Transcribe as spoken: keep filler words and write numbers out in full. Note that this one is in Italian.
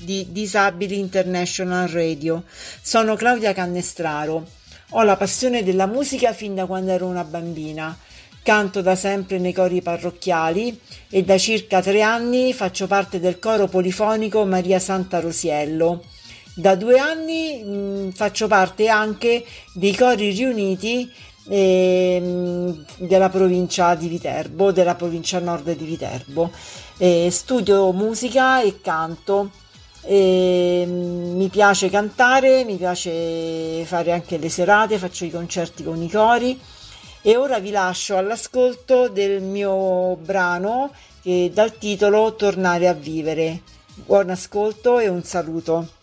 di Disabili International Radio. Sono Claudia Cannestraro. Ho la passione della musica fin da quando ero una bambina. Canto da sempre nei cori parrocchiali e da circa tre anni faccio parte del coro polifonico Maria Santa Rosiello. Da due anni mh, faccio parte anche dei cori riuniti eh, della provincia di Viterbo, della provincia nord di Viterbo. Eh, studio musica e canto. E, mh, mi piace cantare, mi piace fare anche le serate, faccio i concerti con i cori. E ora vi lascio all'ascolto del mio brano che dal titolo Tornare a vivere. Buon ascolto e un saluto.